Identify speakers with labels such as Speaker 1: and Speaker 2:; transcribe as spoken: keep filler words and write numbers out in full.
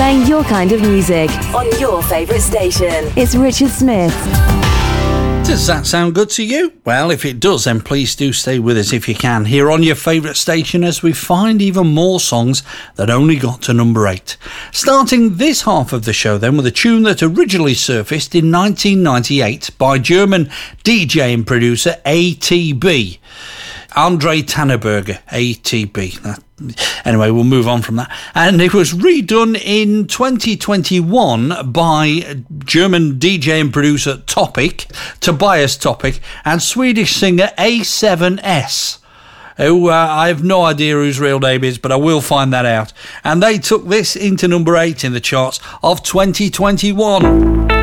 Speaker 1: Playing your kind of music
Speaker 2: on your favourite station.
Speaker 1: It's Richard Smith.
Speaker 3: Does that sound good to you? Well, if it does, then please do stay with us if you can, here on your favourite station, as we find even more songs that only got to number eight. Starting this half of the show then with a tune that originally surfaced in nineteen ninety-eight by German D J and producer A T B. Andre Tanneberger, A T B. That, anyway, we'll move on from that. And it was redone in twenty twenty-one by German D J and producer Topic, Tobias Topic, and Swedish singer A seven S. Who, uh, I have no idea whose real name is, but I will find that out. And they took this into number eight in the charts of twenty twenty-one.